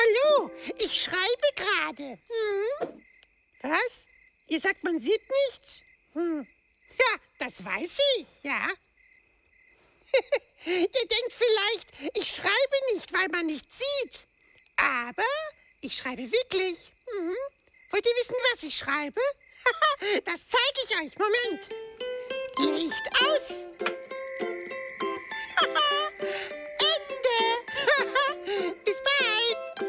Hallo, ich schreibe gerade. Was? Ihr sagt, man sieht nichts? Ja, das weiß ich, ja. Ihr denkt vielleicht, ich schreibe nicht, weil man nichts sieht. Aber ich schreibe wirklich. Wollt ihr wissen, was ich schreibe? Das zeige ich euch. Moment.